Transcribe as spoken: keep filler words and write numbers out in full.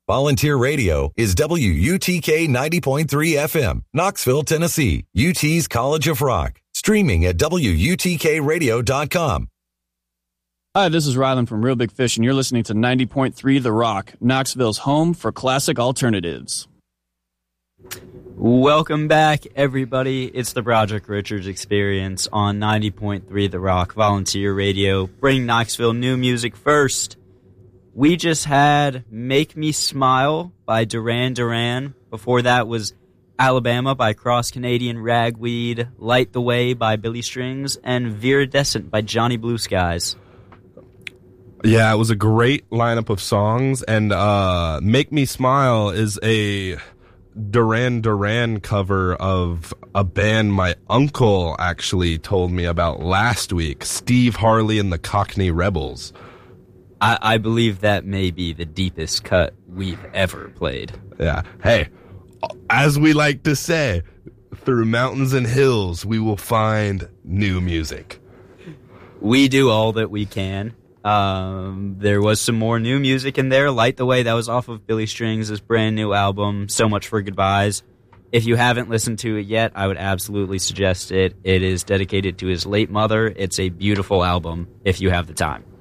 Volunteer Radio is W U T K ninety point three F M, Knoxville, Tennessee, U T's College of Rock. Streaming at W U T K radio dot com. Hi, this is Rylan from Real Big Fish, and you're listening to ninety point three The Rock, Knoxville's home for classic alternatives. Welcome back, everybody. It's the Broderick Richards Experience on ninety point three The Rock, Volunteer Radio. Bring Knoxville new music first. We just had Make Me Smile by Duran Duran. Before that was Alabama by Cross Canadian Ragweed, Light the Way by Billy Strings, and Viridescent by Johnny Blue Skies. Yeah, it was a great lineup of songs, and uh, Make Me Smile is a Duran Duran cover of a band my uncle actually told me about last week, Steve Harley and the Cockney Rebels. I, I believe that may be the deepest cut we've ever played. Yeah. Hey, as we like to say, through mountains and hills, we will find new music. We do all that we can. Um, there was some more new music in there. Light the Way, that was off of Billy Strings' brand new album, So Much for Goodbyes. If you haven't listened to it yet, I would absolutely suggest it. It is dedicated to his late mother. It's a beautiful album if you have the time.